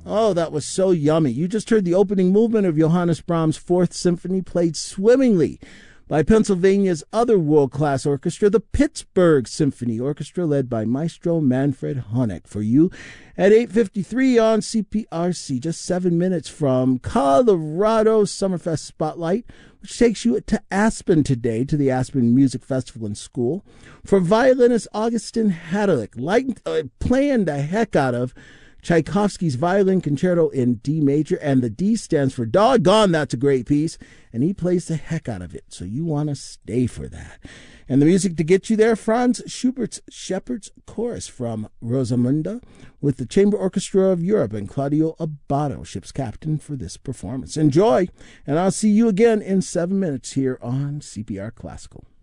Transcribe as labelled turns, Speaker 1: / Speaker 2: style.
Speaker 1: Oh, that was so yummy. You just heard the opening movement of Johannes Brahms' Fourth Symphony played swimmingly by Pennsylvania's other world-class orchestra, the Pittsburgh Symphony Orchestra, led by Maestro Manfred Honeck, for you at 8:53 on CPRC, just 7 minutes from Colorado Summerfest Spotlight, which takes you to Aspen today, to the Aspen Music Festival and School, for violinist Augustin Hadalick, playing the heck out of Tchaikovsky's Violin Concerto in D major, and the D stands for doggone, that's a great piece, and he plays the heck out of it, so you want to stay for that. And the music to get you there, Franz Schubert's Shepherd's Chorus from Rosamunde, with the Chamber Orchestra of Europe and Claudio Abbado, ship's captain for this performance. Enjoy, and I'll see you again in 7 minutes here on CPR Classical.